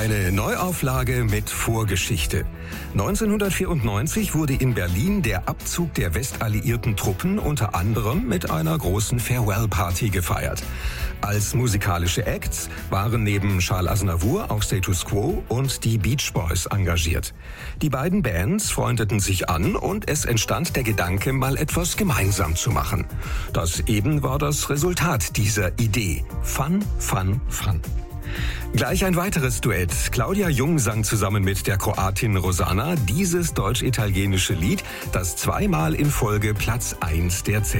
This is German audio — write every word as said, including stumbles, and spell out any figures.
Eine Neuauflage mit Vorgeschichte. neunzehnhundertvierundneunzig wurde in Berlin der Abzug der westalliierten Truppen unter anderem mit einer großen Farewell-Party gefeiert. Als musikalische Acts waren neben Charles Aznavour auch Status Quo und die Beach Boys engagiert. Die beiden Bands freundeten sich an und es entstand der Gedanke, mal etwas gemeinsam zu machen. Das eben war das Resultat dieser Idee. Fun, Fun, Fun. Gleich ein weiteres Duett. Claudia Jung sang zusammen mit der Kroatin Rosana dieses deutsch-italienische Lied, das zweimal in Folge Platz eins der Z